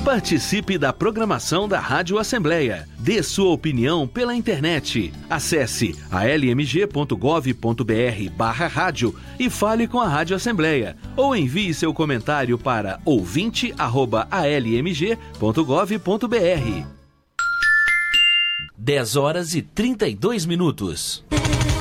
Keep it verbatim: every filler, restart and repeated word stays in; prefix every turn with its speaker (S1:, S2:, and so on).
S1: Participe da programação da Rádio Assembleia. Dê sua opinião pela internet. Acesse a l m g ponto gov ponto b r barra rádio e fale com a Rádio Assembleia. Ou envie seu comentário para ouvinte arroba a l m g ponto gov ponto b r. dez horas e trinta e dois minutos.